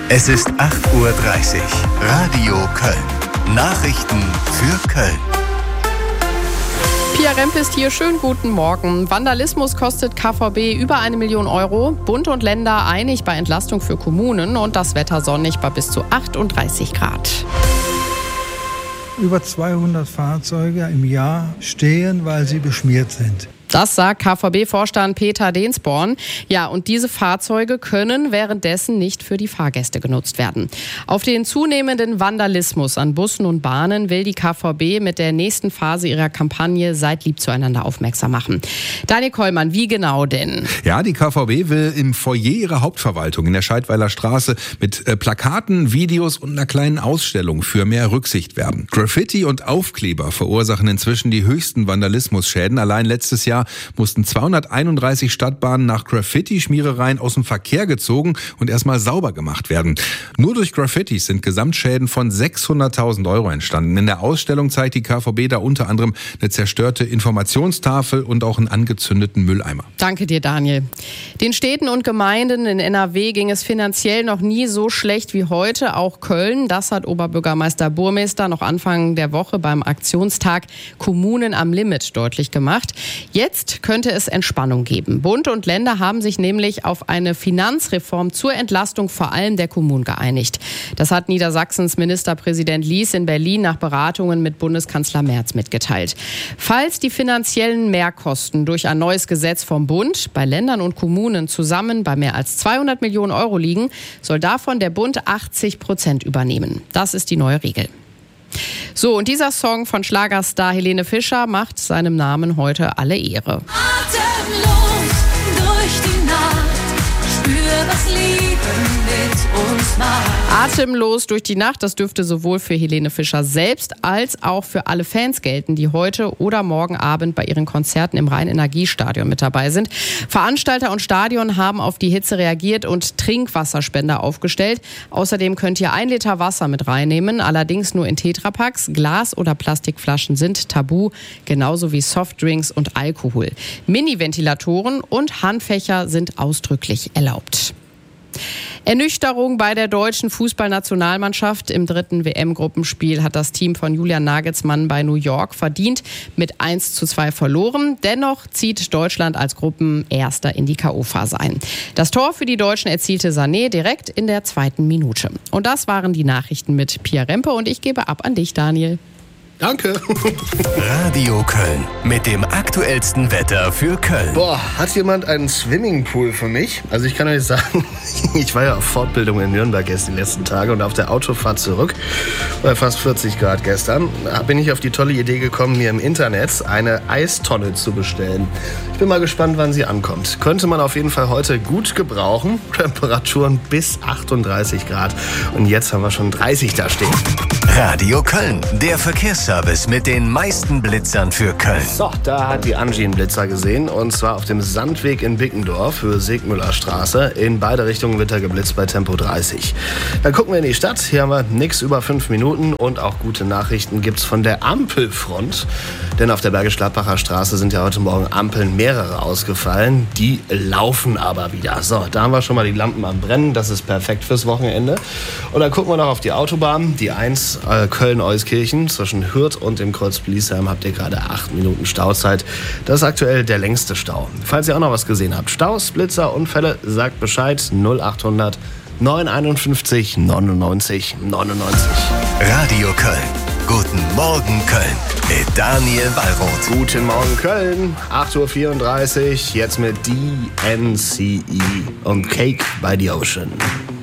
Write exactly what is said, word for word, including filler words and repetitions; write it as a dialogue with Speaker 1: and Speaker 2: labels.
Speaker 1: Es ist acht Uhr dreißig. Radio Köln. Nachrichten für Köln.
Speaker 2: Pia Remp ist hier. Schönen guten Morgen. Vandalismus kostet K V B über eine Million Euro. Bund und Länder einig bei Entlastung für Kommunen und das Wetter sonnig bei bis zu achtunddreißig Grad.
Speaker 3: Über zweihundert Fahrzeuge im Jahr stehen, weil sie beschmiert sind.
Speaker 2: Das sagt K V B-Vorstand Peter Dehnsborn. Ja, und diese Fahrzeuge können währenddessen nicht für die Fahrgäste genutzt werden. Auf den zunehmenden Vandalismus an Bussen und Bahnen will die K V B mit der nächsten Phase ihrer Kampagne Seid lieb zueinander aufmerksam machen. Daniel Kollmann, wie genau denn?
Speaker 4: Ja, die K V B will im Foyer ihrer Hauptverwaltung in der Scheidweiler Straße mit äh, Plakaten, Videos und einer kleinen Ausstellung für mehr Rücksicht werben. Graffiti und Aufkleber verursachen inzwischen die höchsten Vandalismusschäden. Allein letztes Jahr mussten zweihunderteinunddreißig Stadtbahnen nach Graffiti-Schmierereien aus dem Verkehr gezogen und erstmal sauber gemacht werden. Nur durch Graffitis sind Gesamtschäden von sechshunderttausend Euro entstanden. In der Ausstellung zeigt die K V B da unter anderem eine zerstörte Informationstafel und auch einen angezündeten Mülleimer.
Speaker 2: Danke dir, Daniel. Den Städten und Gemeinden in N R W ging es finanziell noch nie so schlecht wie heute. Auch Köln, das hat Oberbürgermeister Burmester noch Anfang der Woche beim Aktionstag Kommunen am Limit deutlich gemacht. Jetzt Jetzt könnte es Entspannung geben. Bund und Länder haben sich nämlich auf eine Finanzreform zur Entlastung vor allem der Kommunen geeinigt. Das hat Niedersachsens Ministerpräsident Lies in Berlin nach Beratungen mit Bundeskanzler Merz mitgeteilt. Falls die finanziellen Mehrkosten durch ein neues Gesetz vom Bund bei Ländern und Kommunen zusammen bei mehr als zweihundert Millionen Euro liegen, soll davon der Bund achtzig Prozent übernehmen. Das ist die neue Regel. So, und dieser Song von Schlagerstar Helene Fischer macht seinem Namen heute alle Ehre.
Speaker 5: Atemlos durch die Nacht, spür, was Liebe mit uns macht.
Speaker 2: Atemlos durch die Nacht, das dürfte sowohl für Helene Fischer selbst als auch für alle Fans gelten, die heute oder morgen Abend bei ihren Konzerten im Rhein-Energiestadion mit dabei sind. Veranstalter und Stadion haben auf die Hitze reagiert und Trinkwasserspender aufgestellt. Außerdem könnt ihr ein Liter Wasser mit reinnehmen, allerdings nur in Tetrapacks. Glas- oder Plastikflaschen sind tabu, genauso wie Softdrinks und Alkohol. Mini-Ventilatoren und Handfächer sind ausdrücklich erlaubt. Ernüchterung bei der deutschen Fußballnationalmannschaft. Im dritten W M-Gruppenspiel hat das Team von Julian Nagelsmann bei New York verdient mit eins zu zwei verloren. Dennoch zieht Deutschland als Gruppenerster in die K O-Phase ein. Das Tor für die Deutschen erzielte Sané direkt in der zweiten Minute. Und das waren die Nachrichten mit Pia Rempe und ich gebe ab an dich, Daniel.
Speaker 6: Danke.
Speaker 1: Radio Köln mit dem aktuellsten Wetter für Köln.
Speaker 6: Boah, hat jemand einen Swimmingpool für mich? Also ich kann euch sagen, ich war ja auf Fortbildung in Nürnberg jetzt die letzten Tage und auf der Autofahrt zurück, bei fast vierzig Grad gestern, bin ich auf die tolle Idee gekommen, mir im Internet eine Eistonne zu bestellen. Ich bin mal gespannt, wann sie ankommt. Könnte man auf jeden Fall heute gut gebrauchen. Temperaturen bis achtunddreißig Grad. Und jetzt haben wir schon dreißig da stehen.
Speaker 1: Radio Köln, der Verkehrsservice mit den meisten Blitzern für Köln.
Speaker 6: So, da hat die Angie einen Blitzer gesehen und zwar auf dem Sandweg in Bickendorf für Segmüllerstraße. In beide Richtungen wird er geblitzt bei Tempo dreißig. Dann gucken wir in die Stadt. Hier haben wir nix über fünf Minuten und auch gute Nachrichten gibt's von der Ampelfront. Denn auf der Bergisch-Gladbacher Straße sind ja heute Morgen Ampeln mehrere ausgefallen. Die laufen aber wieder. So, da haben wir schon mal die Lampen am Brennen. Das ist perfekt fürs Wochenende. Und dann gucken wir noch auf die Autobahn, die eins äh, Köln-Euskirchen. Zwischen Hürth und dem Kreuz Bliesheim habt ihr gerade acht Minuten Stauzeit. Das ist aktuell der längste Stau. Falls ihr auch noch was gesehen habt, Staus, Blitzer, Unfälle, sagt Bescheid. null achthundert neunhunderteinundfünfzig neunundneunzig neunundneunzig.
Speaker 1: Radio Köln. Guten Morgen Köln mit Daniel Wallroth.
Speaker 6: Guten Morgen Köln, acht Uhr vierunddreißig, jetzt mit D N C E und Cake by the Ocean.